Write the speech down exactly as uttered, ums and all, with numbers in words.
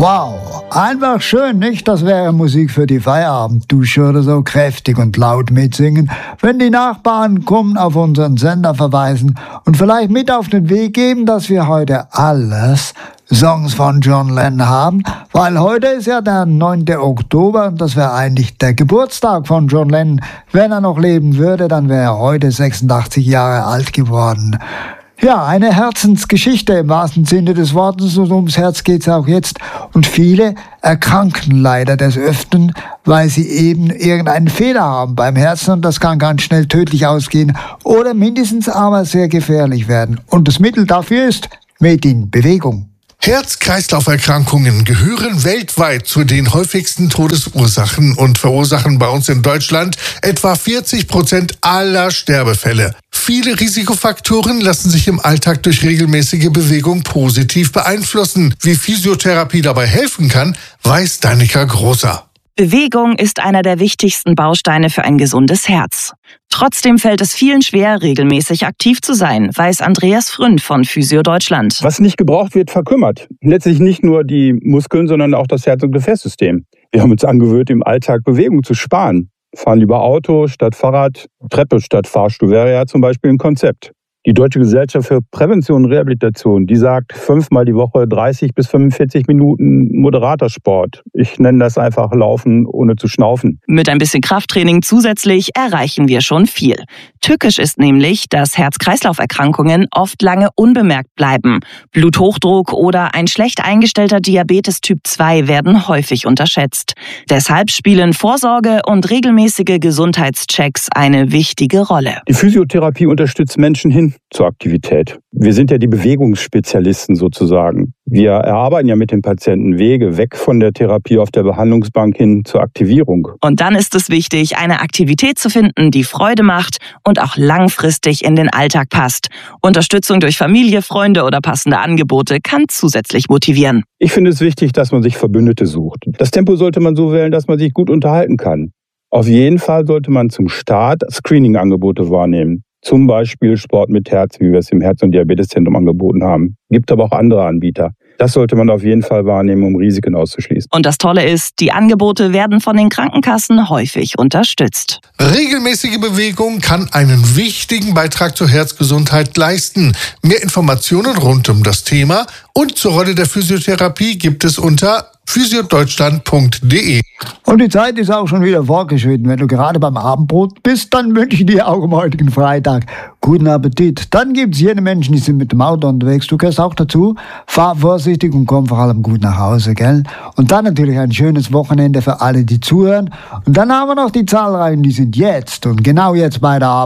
Wow, einfach schön, nicht? Das wäre Musik für die Feierabenddusche oder so, kräftig und laut mitsingen, wenn die Nachbarn kommen, auf unseren Sender verweisen und vielleicht mit auf den Weg geben, dass wir heute alles Songs von John Lennon haben, weil heute ist ja der neunte Oktober und das wäre eigentlich der Geburtstag von John Lennon. Wenn er noch leben würde, dann wäre er heute sechsundachtzig Jahre alt geworden. Ja, eine Herzensgeschichte im wahrsten Sinne des Wortes, und ums Herz geht's auch jetzt. Und viele erkranken leider des Öfteren, weil sie eben irgendeinen Fehler haben beim Herzen, und das kann ganz schnell tödlich ausgehen oder mindestens aber sehr gefährlich werden. Und das Mittel dafür ist Made in Bewegung. Herz-Kreislauf-Erkrankungen gehören weltweit zu den häufigsten Todesursachen und verursachen bei uns in Deutschland etwa vierzig Prozent aller Sterbefälle. Viele Risikofaktoren lassen sich im Alltag durch regelmäßige Bewegung positiv beeinflussen. Wie Physiotherapie dabei helfen kann, weiß Danica Großer. Bewegung ist einer der wichtigsten Bausteine für ein gesundes Herz. Trotzdem fällt es vielen schwer, regelmäßig aktiv zu sein, weiß Andreas Fründ von Physio Deutschland. Was nicht gebraucht wird, verkümmert. Letztlich nicht nur die Muskeln, sondern auch das Herz- und Gefäßsystem. Wir haben uns angewöhnt, im Alltag Bewegung zu sparen. Fahren lieber Auto statt Fahrrad, Treppe statt Fahrstuhl wäre ja zum Beispiel ein Konzept. Die Deutsche Gesellschaft für Prävention und Rehabilitation, die sagt fünfmal die Woche dreißig bis fünfundvierzig Minuten moderater Sport. Ich nenne das einfach Laufen ohne zu schnaufen. Mit ein bisschen Krafttraining zusätzlich erreichen wir schon viel. Tückisch ist nämlich, dass Herz-Kreislauf-Erkrankungen oft lange unbemerkt bleiben. Bluthochdruck oder ein schlecht eingestellter Diabetes Typ zwei werden häufig unterschätzt. Deshalb spielen Vorsorge und regelmäßige Gesundheitschecks eine wichtige Rolle. Die Physiotherapie unterstützt Menschen hin zur Aktivität. Wir sind ja die Bewegungsspezialisten sozusagen. Wir erarbeiten ja mit den Patienten Wege weg von der Therapie auf der Behandlungsbank hin zur Aktivierung. Und dann ist es wichtig, eine Aktivität zu finden, die Freude macht und auch langfristig in den Alltag passt. Unterstützung durch Familie, Freunde oder passende Angebote kann zusätzlich motivieren. Ich finde es wichtig, dass man sich Verbündete sucht. Das Tempo sollte man so wählen, dass man sich gut unterhalten kann. Auf jeden Fall sollte man zum Start Screening-Angebote wahrnehmen. Zum Beispiel Sport mit Herz, wie wir es im Herz- und Diabeteszentrum angeboten haben. Gibt aber auch andere Anbieter. Das sollte man auf jeden Fall wahrnehmen, um Risiken auszuschließen. Und das Tolle ist, die Angebote werden von den Krankenkassen häufig unterstützt. Regelmäßige Bewegung kann einen wichtigen Beitrag zur Herzgesundheit leisten. Mehr Informationen rund um das Thema und zur Rolle der Physiotherapie gibt es unter physiodeutschland punkt de. Und die Zeit ist auch schon wieder vorgeschritten. Wenn du gerade beim Abendbrot bist, dann wünsche ich dir auch am heutigen Freitag guten Appetit. Dann gibt es jene Menschen, die sind mit dem Auto unterwegs. Du gehörst auch dazu. Fahr vorsichtig und komm vor allem gut nach Hause, gell? Und dann natürlich ein schönes Wochenende für alle, die zuhören. Und dann haben wir noch die zahlreichen, die sind jetzt und genau jetzt bei der Arbeit.